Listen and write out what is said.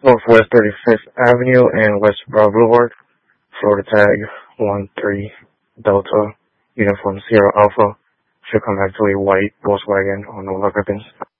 Northwest 35th Avenue and West Broad Boulevard, Florida tag 13 Delta, Uniform Sierra Alpha. Should come back to a white Volkswagen on no luck,